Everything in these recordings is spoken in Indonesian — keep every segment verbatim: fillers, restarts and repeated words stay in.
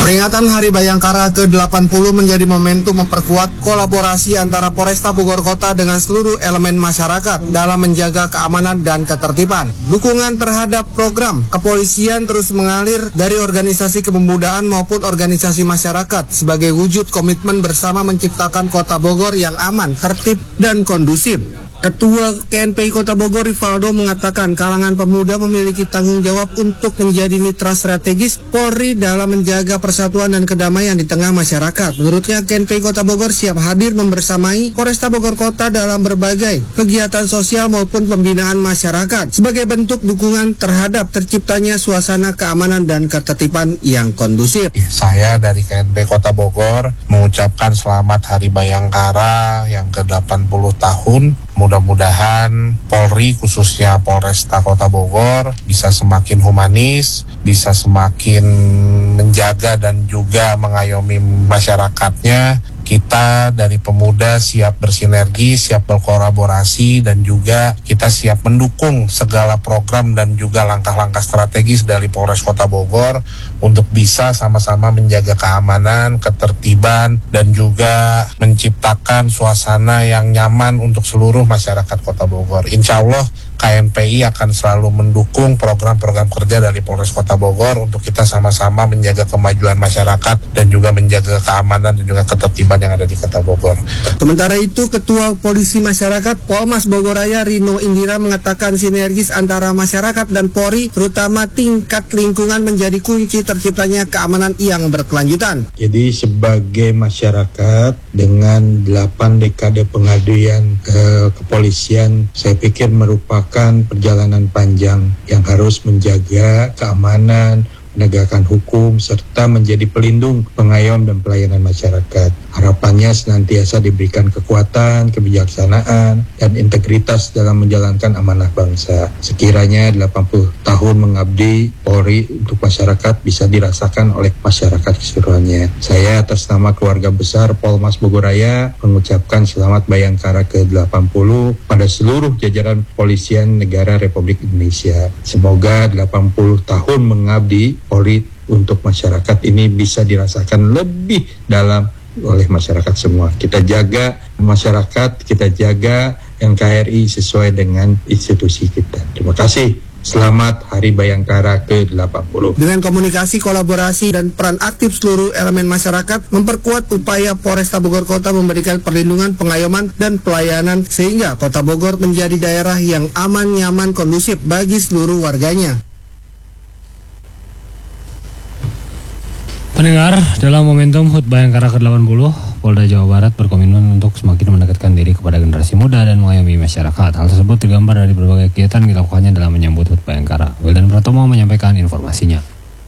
Peringatan Hari Bayangkara ke delapan puluh menjadi momentum memperkuat kolaborasi antara Polresta Bogor Kota dengan seluruh elemen masyarakat dalam menjaga keamanan dan ketertiban. Dukungan terhadap program kepolisian terus mengalir dari organisasi kepemudaan maupun organisasi masyarakat sebagai wujud komitmen bersama menciptakan Kota Bogor yang aman, tertib, dan kondusif. Ketua K N P I Kota Bogor Rivaldo mengatakan kalangan pemuda memiliki tanggung jawab untuk menjadi mitra strategis Polri dalam menjaga persatuan dan kedamaian di tengah masyarakat. Menurutnya K N P I Kota Bogor siap hadir membersamai Polresta Bogor Kota dalam berbagai kegiatan sosial maupun pembinaan masyarakat sebagai bentuk dukungan terhadap terciptanya suasana keamanan dan ketertiban yang kondusif. Saya dari K N P I Kota Bogor mengucapkan selamat Hari Bayangkara yang ke delapan puluh tahun. Mudah-mudahan Polri khususnya Polresta Kota Bogor bisa semakin humanis, bisa semakin menjaga dan juga mengayomi masyarakatnya. Kita dari pemuda siap bersinergi, siap berkolaborasi, dan juga kita siap mendukung segala program dan juga langkah-langkah strategis dari Polres Kota Bogor untuk bisa sama-sama menjaga keamanan, ketertiban, dan juga menciptakan suasana yang nyaman untuk seluruh masyarakat Kota Bogor. Insya Allah K N P I akan selalu mendukung program-program kerja dari Polres Kota Bogor untuk kita sama-sama menjaga kemajuan masyarakat dan juga menjaga keamanan dan juga ketertiban yang ada di Kota Bogor. Sementara itu, Ketua Polisi Masyarakat Polmas Bogor Raya Rino Indira mengatakan sinergis antara masyarakat dan Polri, terutama tingkat lingkungan, menjadi kunci terciptanya keamanan yang berkelanjutan. Jadi sebagai masyarakat dengan delapan dekade pengabdian ke kepolisian, saya pikir merupakan perjalanan panjang yang harus menjaga keamanan, menegakkan hukum, serta menjadi pelindung, pengayom, dan pelayanan masyarakat. Harapannya senantiasa diberikan kekuatan, kebijaksanaan, dan integritas dalam menjalankan amanah bangsa. Sekiranya delapan puluh tahun mengabdi Polri untuk masyarakat bisa dirasakan oleh masyarakat keseluruhannya. Saya atas nama keluarga besar Polmas Bogor Raya mengucapkan selamat Bayangkara ke delapan puluh pada seluruh jajaran Kepolisian Negara Republik Indonesia. Semoga delapan puluh tahun mengabdi Polri untuk masyarakat ini bisa dirasakan lebih dalam oleh masyarakat semua. Kita jaga masyarakat, kita jaga N K R I sesuai dengan institusi kita. Terima kasih. Selamat Hari Bayangkara ke delapan puluh. Dengan komunikasi, kolaborasi, dan peran aktif seluruh elemen masyarakat, memperkuat upaya Polresta Bogor Kota memberikan perlindungan, pengayoman, dan pelayanan sehingga Kota Bogor menjadi daerah yang aman, nyaman, kondusif bagi seluruh warganya. Pendengar, dalam momentum H U T Bayangkara ke delapan puluh, Polda Jawa Barat berkomitmen untuk semakin mendekatkan diri kepada generasi muda dan mengayomi masyarakat. Hal tersebut tergambar dari berbagai kegiatan yang dilakukannya dalam menyambut H U T Bayangkara. Wildan Pratomo menyampaikan informasinya.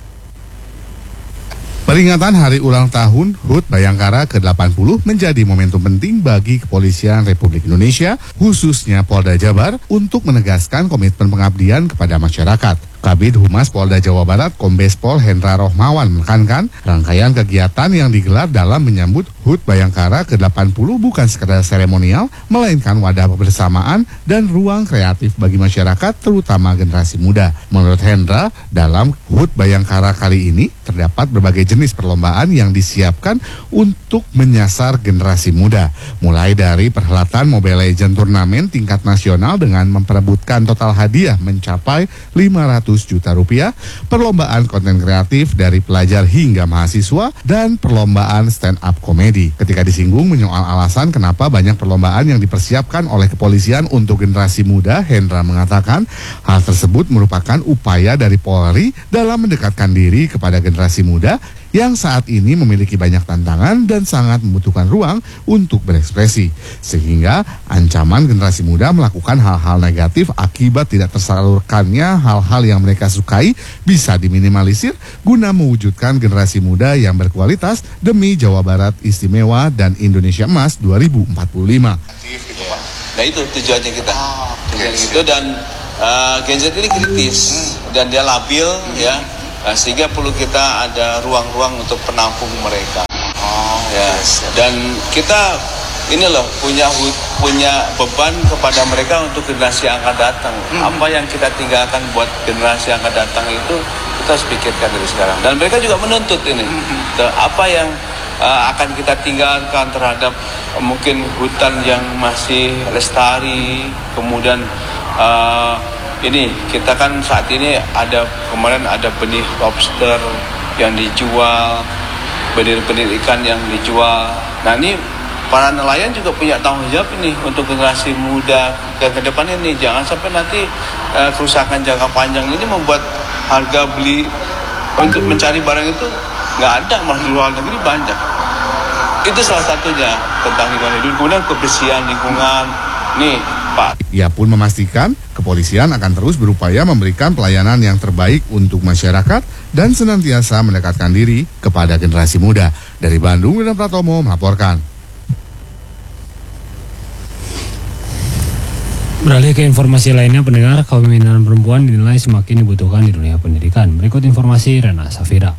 Peringatan hari ulang tahun H U T Bayangkara ke delapan puluh menjadi momentum penting bagi Kepolisian Republik Indonesia, khususnya Polda Jabar, untuk menegaskan komitmen pengabdian kepada masyarakat. Kabid Humas Polda Jawa Barat Kombes Pol Hendra Rohmawan menekankan rangkaian kegiatan yang digelar dalam menyambut H U T Bayangkara ke delapan puluh bukan sekadar seremonial, melainkan wadah kebersamaan dan ruang kreatif bagi masyarakat, terutama generasi muda. Menurut Hendra, dalam H U T Bayangkara kali ini terdapat berbagai jenis perlombaan yang disiapkan untuk menyasar generasi muda, mulai dari perhelatan Mobile Legends turnamen tingkat nasional dengan memperebutkan total hadiah mencapai lima ratus juta rupiah, perlombaan konten kreatif dari pelajar hingga mahasiswa, dan perlombaan stand up komedi. Ketika disinggung menyoal alasan kenapa banyak perlombaan yang dipersiapkan oleh kepolisian untuk generasi muda, Hendra mengatakan hal tersebut merupakan upaya dari Polri dalam mendekatkan diri kepada generasi muda yang saat ini memiliki banyak tantangan dan sangat membutuhkan ruang untuk berekspresi. Sehingga ancaman generasi muda melakukan hal-hal negatif akibat tidak tersalurkannya hal-hal yang mereka sukai bisa diminimalisir guna mewujudkan generasi muda yang berkualitas demi Jawa Barat Istimewa dan Indonesia Emas dua ribu empat puluh lima. Nah itu tujuannya kita. Tujuan itu dan uh, Gen Z ini kritis dan dia labil ya. Nah, sehingga perlu kita ada ruang-ruang untuk penampung mereka. Oh, ya. Yes. Dan kita ini loh punya punya beban kepada mereka untuk generasi yang akan datang. Hmm. Apa yang kita tinggalkan buat generasi yang akan datang itu Kita harus pikirkan dari sekarang. Dan mereka juga menuntut ini. Apa yang uh, akan kita tinggalkan terhadap uh, mungkin hutan yang masih lestari, kemudian uh, ini kita kan saat ini ada kemarin ada benih lobster yang dijual, benih-benih ikan yang dijual. Nah ini para nelayan juga punya tanggung jawab ini untuk generasi muda ke depan ini. Jangan sampai nanti uh, kerusakan jangka panjang ini membuat harga beli untuk mencari barang itu nggak ada, malah di luar negeri banyak. Itu salah satunya tentang lingkungan hidup. Kemudian kebersihan lingkungan. Nih Pak. Ia pun memastikan kepolisian akan terus berupaya memberikan pelayanan yang terbaik untuk masyarakat dan senantiasa mendekatkan diri kepada generasi muda. Dari Bandung, William Pratomo melaporkan. Beralih ke informasi lainnya, pendengar, kepemimpinan perempuan dinilai semakin dibutuhkan di dunia pendidikan. Berikut informasi Rena Safira.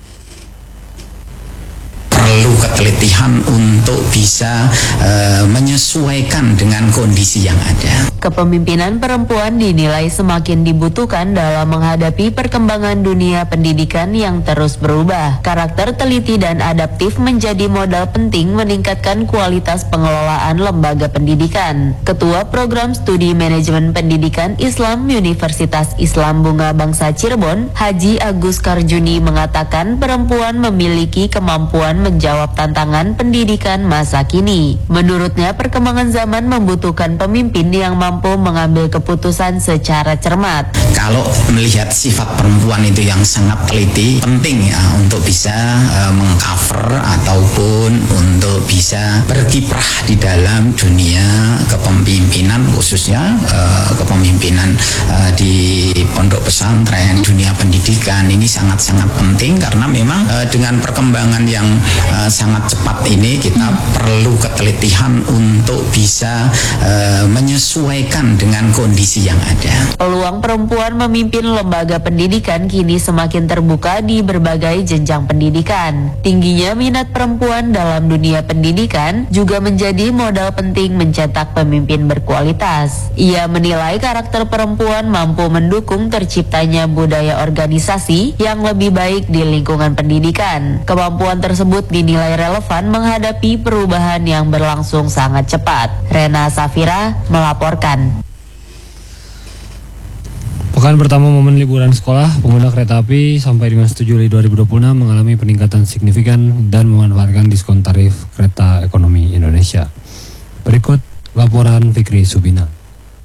Perlu ketelitian untuk bisa uh, menyesuaikan dengan kondisi yang ada. Kepemimpinan perempuan dinilai semakin dibutuhkan dalam menghadapi perkembangan dunia pendidikan yang terus berubah. Karakter teliti dan adaptif menjadi modal penting meningkatkan kualitas pengelolaan lembaga pendidikan. Ketua Program Studi Manajemen Pendidikan Islam Universitas Islam Bunga Bangsa Cirebon, Haji Agus Karjuni mengatakan perempuan memiliki kemampuan menjawab tantangan pendidikan masa kini. Menurutnya, perkembangan zaman membutuhkan pemimpin yang mampu mengambil keputusan secara cermat. Kalau melihat sifat perempuan itu yang sangat teliti, penting ya untuk bisa uh, mengcover ataupun untuk bisa berkiprah di dalam dunia kepemimpinan, khususnya uh, kepemimpinan uh, di pondok pesantren, dunia pendidikan. Ini sangat-sangat penting karena memang uh, dengan perkembangan yang uh, sangat cepat ini kita perlu ketelitian untuk bisa uh, menyesuaikan dengan kondisi yang ada. Peluang perempuan memimpin lembaga pendidikan kini semakin terbuka di berbagai jenjang pendidikan. Tingginya minat perempuan dalam dunia pendidikan juga menjadi modal penting mencetak pemimpin berkualitas. Ia menilai karakter perempuan mampu mendukung terciptanya budaya organisasi yang lebih baik di lingkungan pendidikan. Kemampuan tersebut dinilai relevan menghadapi perubahan yang berlangsung sangat cepat. Rena Safira melaporkan. Pekan pertama momen liburan sekolah, pengguna kereta api sampai dengan satu Juli dua ribu dua puluh enam mengalami peningkatan signifikan dan memanfaatkan diskon tarif kereta ekonomi Indonesia. Berikut laporan Fikri Subina.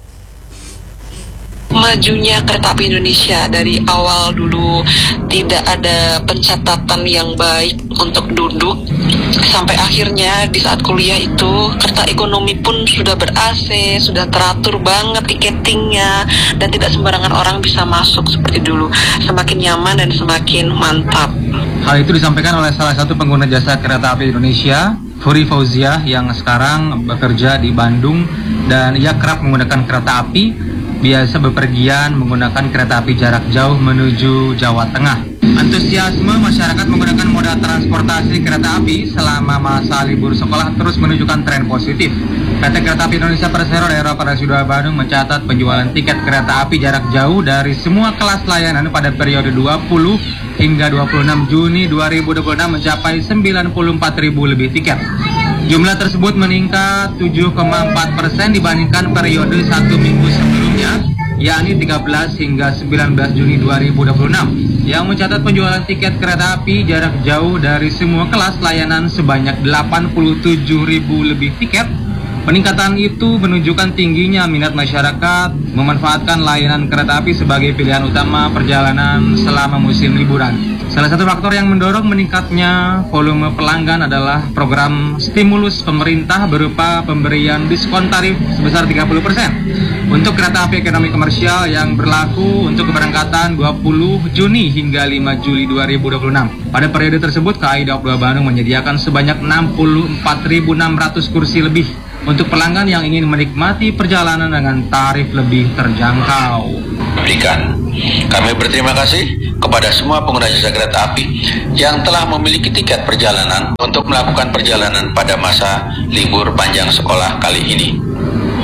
Majunya kereta api Indonesia dari awal dulu tidak ada pencatatan yang baik untuk duduk, sampai akhirnya di saat kuliah itu kereta ekonomi pun sudah ber-A C, sudah teratur banget tiketingnya, dan tidak sembarangan orang bisa masuk seperti dulu. Semakin nyaman dan semakin mantap. Hal itu disampaikan oleh salah satu pengguna jasa kereta api Indonesia, Furi Fauziah, yang sekarang bekerja di Bandung dan ia kerap menggunakan kereta api. Biasa bepergian menggunakan kereta api jarak jauh menuju Jawa Tengah. Antusiasme masyarakat menggunakan moda transportasi kereta api selama masa libur sekolah terus menunjukkan tren positif. P T Kereta Api Indonesia Persero Daerah Operasi dua Bandung mencatat penjualan tiket kereta api jarak jauh dari semua kelas layanan pada periode dua puluh hingga dua puluh enam Juni dua ribu dua puluh enam mencapai sembilan puluh empat ribu lebih tiket. Jumlah tersebut meningkat tujuh koma empat persen dibandingkan periode satu minggu sebelumnya, yakni tiga belas hingga sembilan belas Juni dua ribu dua puluh enam, yang mencatat penjualan tiket kereta api jarak jauh dari semua kelas layanan sebanyak delapan puluh tujuh ribu lebih tiket. Peningkatan itu menunjukkan tingginya minat masyarakat memanfaatkan layanan kereta api sebagai pilihan utama perjalanan selama musim liburan. Salah satu faktor yang mendorong meningkatnya volume pelanggan adalah program stimulus pemerintah berupa pemberian diskon tarif sebesar tiga puluh persen untuk kereta api ekonomi komersial yang berlaku untuk keberangkatan dua puluh Juni hingga lima Juli dua ribu dua puluh enam. Pada periode tersebut, K A I Daob dua Bandung menyediakan sebanyak enam puluh empat ribu enam ratus kursi lebih untuk pelanggan yang ingin menikmati perjalanan dengan tarif lebih terjangkau. Berikan. Kami berterima kasih kepada semua pengguna jasa kereta api yang telah memiliki tiket perjalanan untuk melakukan perjalanan pada masa libur panjang sekolah kali ini.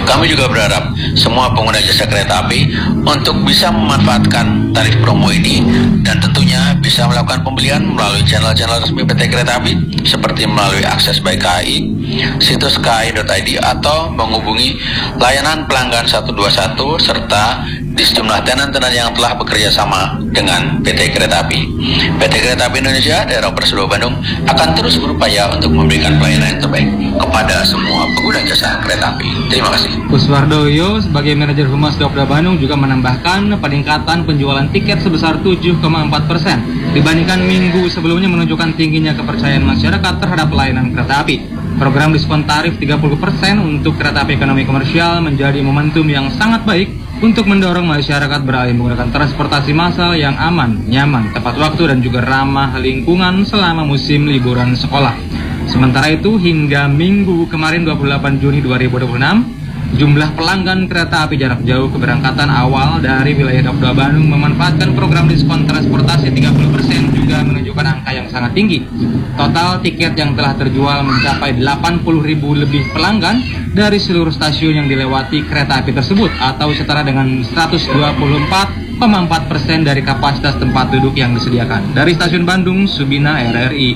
Kami juga berharap semua pengguna jasa kereta api untuk bisa memanfaatkan tarif promo ini dan tentunya bisa melakukan pembelian melalui channel-channel resmi P T Kereta Api seperti melalui akses by K A I, situs k a i dot i d atau menghubungi layanan pelanggan satu dua satu serta di sejumlah tenan-tenan yang telah bekerja sama dengan P T Kereta Api. P T Kereta Api Indonesia Daerah Operasi dua Bandung akan terus berupaya untuk memberikan pelayanan yang terbaik kepada semua pengguna jasa kereta api. Terima kasih. Kuswardoyo sebagai manajer Humas Daopda Bandung juga menambahkan peningkatan penjualan tiket sebesar tujuh koma empat persen dibandingkan minggu sebelumnya, menunjukkan tingginya kepercayaan masyarakat terhadap pelayanan kereta api. Program diskon tarif tiga puluh persen untuk kereta api ekonomi komersial menjadi momentum yang sangat baik untuk mendorong masyarakat beralih menggunakan transportasi massal yang aman, nyaman, tepat waktu dan juga ramah lingkungan selama musim liburan sekolah. Sementara itu, hingga minggu kemarin dua puluh delapan Juni dua ribu dua puluh enam, jumlah pelanggan kereta api jarak jauh keberangkatan awal dari wilayah Daopda Bandung memanfaatkan program diskon transportasi tiga puluh persen juga menunjukkan angka yang sangat tinggi. Total tiket yang telah terjual mencapai delapan puluh ribu lebih pelanggan dari seluruh stasiun yang dilewati kereta api tersebut, atau setara dengan seratus dua puluh empat koma empat persen dari kapasitas tempat duduk yang disediakan. Dari Stasiun Bandung, Subina R R I.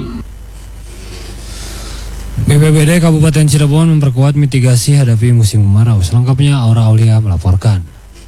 B P B D Kabupaten Cirebon memperkuat mitigasi hadapi musim kemarau. Selengkapnya Aura Aulia melaporkan.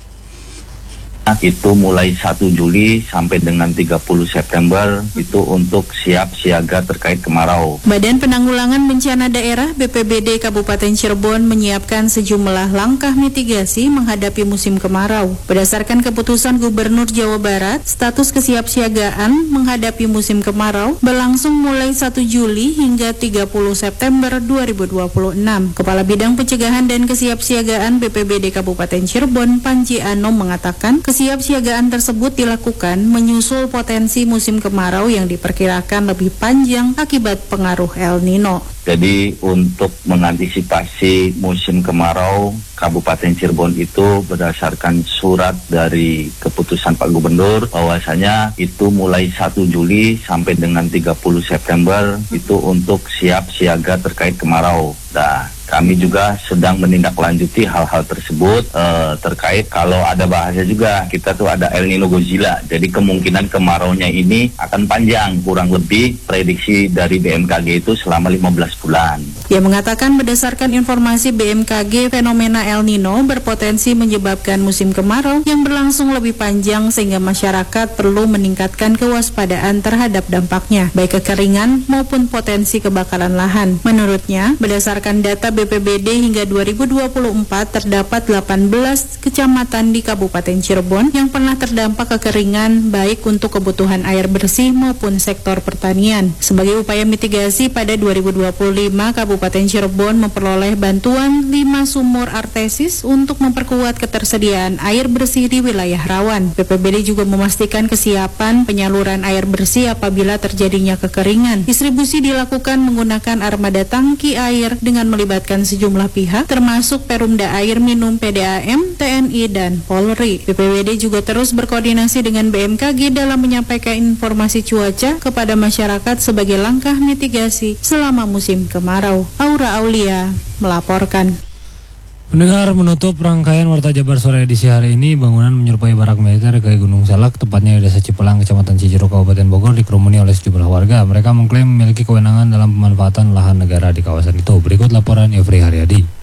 Itu mulai satu Juli sampai dengan tiga puluh September itu untuk siap siaga terkait kemarau. Badan Penanggulangan Bencana Daerah B P B D Kabupaten Cirebon menyiapkan sejumlah langkah mitigasi menghadapi musim kemarau. Berdasarkan keputusan Gubernur Jawa Barat, status kesiapsiagaan menghadapi musim kemarau berlangsung mulai satu Juli hingga tiga puluh September dua ribu dua puluh enam. Kepala Bidang Pencegahan dan Kesiapsiagaan B P B D Kabupaten Cirebon, Panji Anom, mengatakan kesiapsiagaan tersebut dilakukan menyusul potensi musim kemarau yang diperkirakan lebih panjang akibat pengaruh El Nino. Jadi untuk mengantisipasi musim kemarau, Kabupaten Cirebon itu berdasarkan surat dari keputusan Pak Gubernur bahwasanya itu mulai satu Juli sampai dengan tiga puluh September itu untuk siap siaga terkait kemarau. Nah, kami juga sedang menindaklanjuti hal-hal tersebut eh, terkait kalau ada bahasa juga kita tuh ada El Nino Godzilla. Jadi kemungkinan kemaraunya ini akan panjang, kurang lebih prediksi dari B M K G itu selama lima belas bulan. Ia mengatakan berdasarkan informasi B M K G, fenomena El Nino berpotensi menyebabkan musim kemarau yang berlangsung lebih panjang sehingga masyarakat perlu meningkatkan kewaspadaan terhadap dampaknya, baik kekeringan maupun potensi kebakaran lahan. Menurutnya, berdasarkan data B P B D hingga dua ribu dua puluh empat terdapat delapan belas kecamatan di Kabupaten Cirebon yang pernah terdampak kekeringan baik untuk kebutuhan air bersih maupun sektor pertanian. Sebagai upaya mitigasi, pada dua ribu dua puluh lima Kabupaten Cirebon memperoleh bantuan lima sumur artesis untuk memperkuat ketersediaan air bersih di wilayah rawan. B P B D juga memastikan kesiapan penyaluran air bersih apabila terjadinya kekeringan. Distribusi dilakukan menggunakan armada tangki air dengan melibatkan sejumlah pihak termasuk Perumda Air Minum P D A M, T N I, dan Polri. B P B D juga terus berkoordinasi dengan B M K G dalam menyampaikan informasi cuaca kepada masyarakat sebagai langkah mitigasi selama musim kemarau. Aura Aulia melaporkan. Pendengar, menutup rangkaian Warta Jabar sore edisi hari ini, bangunan menyerupai barak militer di Gunung Salak, tepatnya di Desa Cipelang, Kecamatan Cijeruk, Kabupaten Bogor, dikerumuni oleh sejumlah warga. Mereka mengklaim memiliki kewenangan dalam pemanfaatan lahan negara di kawasan itu. Berikut laporan Yofri Haryadi.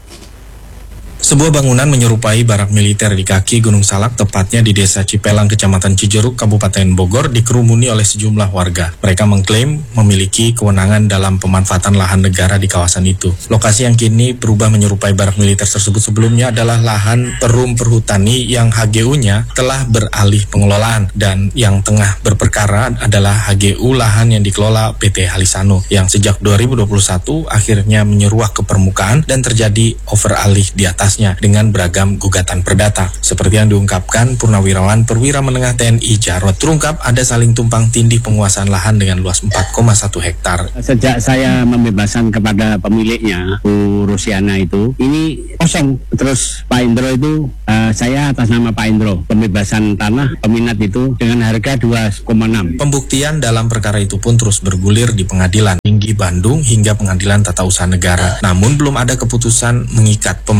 Sebuah bangunan menyerupai barak militer di kaki Gunung Salak, tepatnya di Desa Cipelang, Kecamatan Cijeruk, Kabupaten Bogor, dikerumuni oleh sejumlah warga. Mereka mengklaim memiliki kewenangan dalam pemanfaatan lahan negara di kawasan itu. Lokasi yang kini berubah menyerupai barak militer tersebut sebelumnya adalah lahan Perum Perhutani yang H G U-nya telah beralih pengelolaan, dan yang tengah berperkara adalah H G U lahan yang dikelola P T Halisano yang sejak dua ribu dua puluh satu akhirnya menyeruak ke permukaan dan terjadi overalih di atas dengan beragam gugatan perdata. Seperti yang diungkapkan Purnawirawan Perwira Menengah T N I Jarod, terungkap ada saling tumpang tindih penguasaan lahan dengan luas empat koma satu hektar. Sejak saya membebaskan kepada pemiliknya, Bu Rusiana itu, ini kosong. Terus Pak Indro itu, uh, saya atas nama Pak Indro, pembebasan tanah peminat itu dengan harga dua koma enam. Pembuktian dalam perkara itu pun terus bergulir di Pengadilan Tinggi Bandung hingga Pengadilan Tata Usaha Negara. Namun belum ada keputusan mengikat pemegang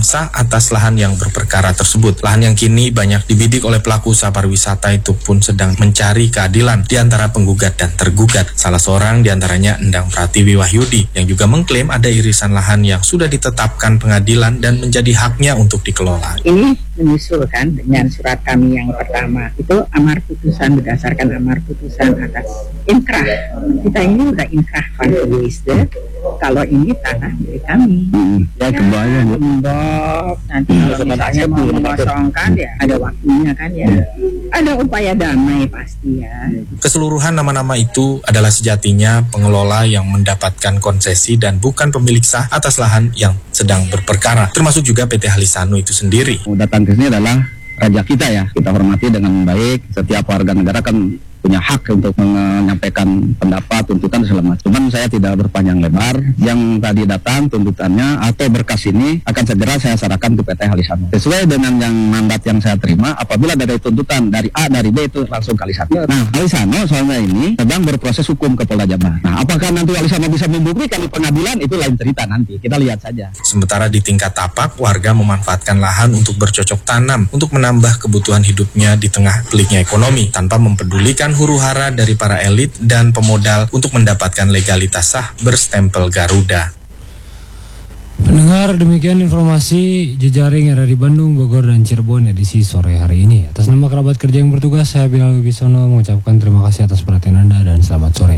sah atas lahan yang berperkara tersebut. Lahan yang kini banyak dibidik oleh pelaku usaha pariwisata itu pun sedang mencari keadilan di antara penggugat dan tergugat. Salah seorang di antaranya Endang Pratiwi Wahyudi yang juga mengklaim ada irisan lahan yang sudah ditetapkan pengadilan dan menjadi haknya untuk dikelola. Ini menyusulkan dengan surat kami yang pertama itu amar putusan berdasarkan amar putusan atas inkrah. Kita ini udah inkrah vandelisde. Kalau ini tanah milik kami. Hmm, ya kebayang. Gembok. Nanti kalau misalnya mau mengosongkan ya ada waktunya kan ya. Ada upaya damai pasti ya. Keseluruhan nama-nama itu adalah sejatinya pengelola yang mendapatkan konsesi dan bukan pemilik sah atas lahan yang sedang berperkara. Termasuk juga P T Halisano itu sendiri. Datang ke sini adalah raja kita ya. Kita hormati dengan baik. Setiap warga negara kan punya hak untuk menyampaikan pendapat, tuntutan segala macam. Cuman saya tidak berpanjang lebar. Yang tadi datang tuntutannya atau berkas ini akan segera saya serahkan ke P T Halisano. Sesuai dengan yang mandat yang saya terima, apabila ada tuntutan dari A, dari B itu langsung ke Halisano. Nah, Halisano soalnya ini sedang berproses hukum ke Polda Jabar. Nah, apakah nanti Halisano bisa membuktikan di pengadilan itu lain cerita nanti. Kita lihat saja. Sementara di tingkat tapak, warga memanfaatkan lahan untuk bercocok tanam untuk menambah kebutuhan hidupnya di tengah peliknya ekonomi tanpa mempedulikan huru-hara dari para elit dan pemodal untuk mendapatkan legalitas sah berstempel Garuda. Pendengar, demikian informasi jejaring yang ada di Bandung, Bogor, dan Cirebon edisi sore hari ini. Atas nama kerabat kerja yang bertugas, saya Bilal Wibisono mengucapkan terima kasih atas perhatian Anda dan selamat sore.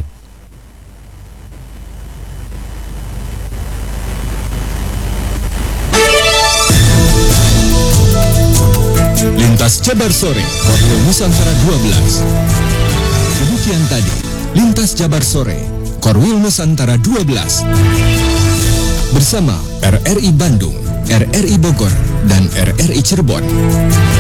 Lintas Jabar Sore, Korwil Nusantara dua belas. Demikian tadi, Lintas Jabar Sore, Korwil Nusantara dua belas. Bersama R R I Bandung, R R I Bogor, dan R R I Cirebon.